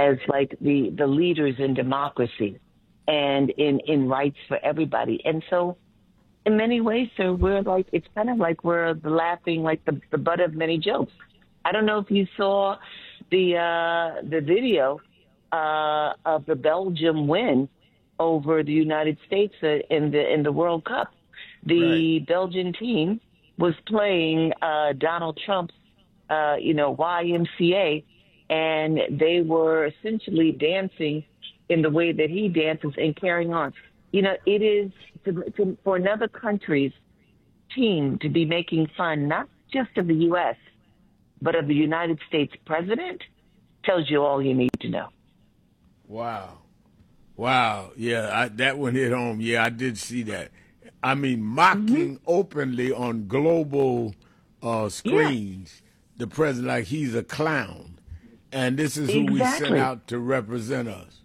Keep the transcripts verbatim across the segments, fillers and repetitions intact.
as like the, the leaders in democracy and in, in rights for everybody. And so in many ways, sir, we're like, it's kind of like we're the laughing, like the, the butt of many jokes. I don't know if you saw the, uh, the video, uh, of the Belgium win over the United States uh, in the, in the World Cup. The right. Belgian team was playing, uh, Donald Trump's, uh, you know, Y M C A, and they were essentially dancing in the way that he dances and carrying on. You know, it is to, to, for another country's team to be making fun, not just of the U S, but of the United States president, tells you all you need to know. Wow. Wow. Yeah, I, that one hit home. Yeah, I did see that. I mean, mocking mm-hmm. openly on global uh, screens yeah. the president like he's a clown. And this is who exactly. we sent out to represent us.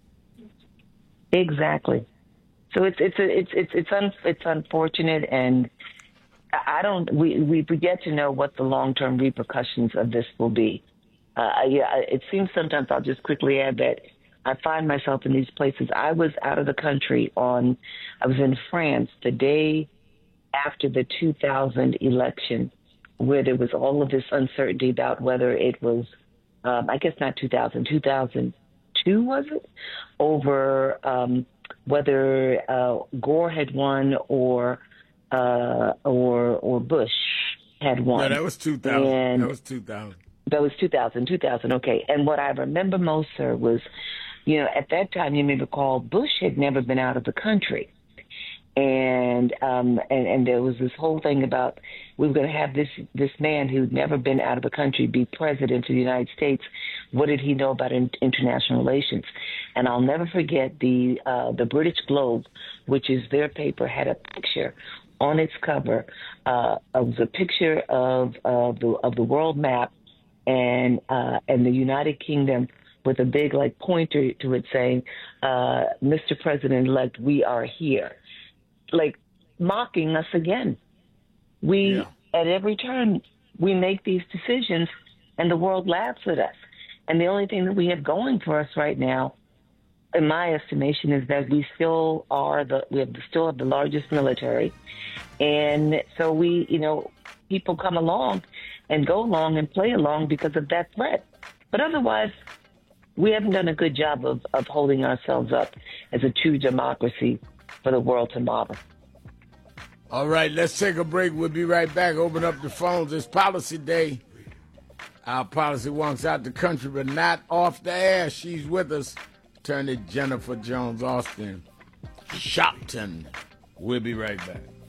Exactly. So it's it's a, it's it's it's un, it's unfortunate, and I don't we we get to know what the long term repercussions of this will be. Uh, yeah, it seems sometimes. I'll just quickly add that I find myself in these places. I was out of the country on. I was in France the day after the two thousand election, where there was all of this uncertainty about whether it was. Um, I guess not two thousand, two thousand two was it? Over um, whether uh, Gore had won or uh, or or Bush had won. No, that was two thousand. And that was two thousand. That was two thousand, two thousand, okay. And what I remember most, sir, was, you know, at that time, you may recall, Bush had never been out of the country. And um, and, and there was this whole thing about we were going to have this this man who'd never been out of the country be president of the United States. What did he know about in, international relations? And I'll never forget the uh, the British Globe, which is their paper, had a picture on its cover. Uh, it was a picture of of the of the world map and uh, and the United Kingdom with a big like pointer to it saying, uh, "Mister President-elect, we are here." Like mocking us again. We, yeah. at every turn, we make these decisions and the world laughs at us. And the only thing that we have going for us right now, in my estimation, is that we still are the, we have still have the largest military. And so we, you know, people come along and go along and play along because of that threat. But otherwise, we haven't done a good job of, of holding ourselves up as a true democracy for the world to model. All right, let's take a break. We'll be right back. Open up the phones. It's Policy Day. Our policy wonks out the country, but not off the air. She's with us. Attorney Jennifer Jones Austin Shopton. We'll be right back.